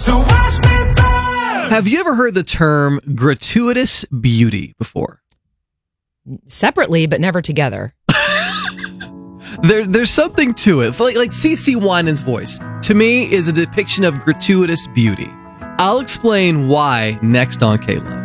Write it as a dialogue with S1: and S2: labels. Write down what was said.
S1: So watch me burn.
S2: Have you ever heard the term gratuitous beauty before?
S3: Separately, but never together.
S2: There's something to it. Like CeCe Winans' voice, to me, is a depiction of gratuitous beauty. I'll explain why next on K-Love.